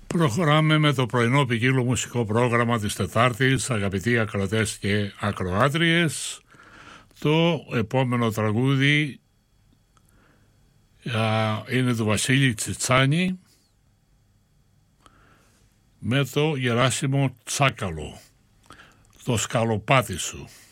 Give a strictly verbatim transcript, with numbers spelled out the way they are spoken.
Προχωράμε με το πρωινό ποικίλο μουσικό πρόγραμμα της Τετάρτης, αγαπητοί ακροατές και ακροάτριες. Το επόμενο τραγούδι α, είναι του Βασίλη Τσιτσάνη με το Γεράσιμο Τσάκαλο, το σκαλοπάτι σου.